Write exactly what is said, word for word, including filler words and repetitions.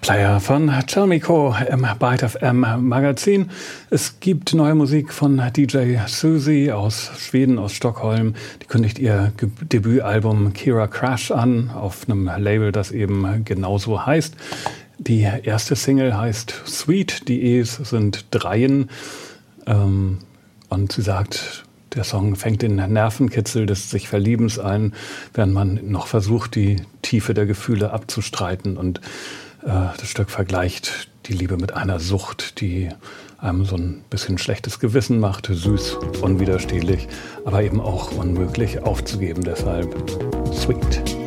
Player von Chalmico im Byte F M Magazin. Es gibt neue Musik von D J Susie aus Schweden, aus Stockholm. Die kündigt ihr Ge- Debütalbum Kira Crash an, auf einem Label, das eben genauso heißt. Die erste Single heißt Sweet, die E's sind Dreien. Ähm, und sie sagt, der Song fängt den Nervenkitzel des sich Verliebens ein, während man noch versucht, die Tiefe der Gefühle abzustreiten. Und äh, das Stück vergleicht die Liebe mit einer Sucht, die einem so ein bisschen schlechtes Gewissen macht, süß, unwiderstehlich, aber eben auch unmöglich aufzugeben. Deshalb Sweet.